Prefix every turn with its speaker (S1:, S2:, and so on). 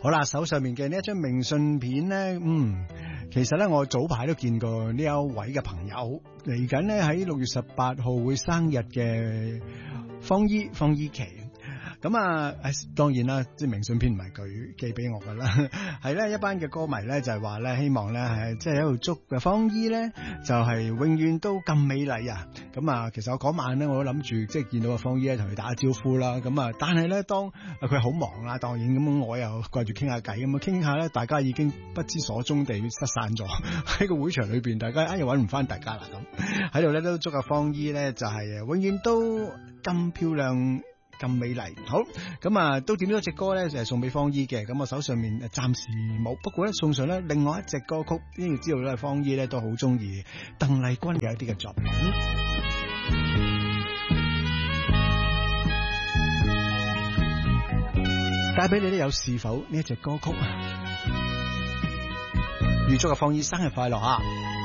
S1: 好啦，手上面嘅呢一張明信片咧，其實咧我早排都見過呢一位嘅朋友，嚟緊咧喺6月18號會生日嘅方姨琪。咁啊，當然啦，即係明信片唔係佢寄俾我噶啦，係咧一班嘅歌迷咧就係話咧，希望咧係即係喺度祝嘅方姨咧就係永遠都咁美麗啊！咁啊，其實我嗰晚咧我都諗住即係見到個方姨咧同佢打招呼啦，咁啊，但係咧當佢好忙啦，當然咁我又掛住傾下偈咁啊，傾下咧大家已經不知所蹤地失散咗喺個會場裏邊，大家又揾唔翻大家啦咁，喺度咧都祝個方姨咧就係永遠都咁漂亮。咁美麗，好咁啊！都點咗隻歌咧，就係送俾方姨嘅。咁我手上面暫時冇，不過咧送上咧另外一隻歌曲，因為知道咧方姨咧都好中意鄧麗君嘅一啲嘅作品，帶俾你咧有是否呢一隻歌曲啊？預祝個方姨生日快樂啊！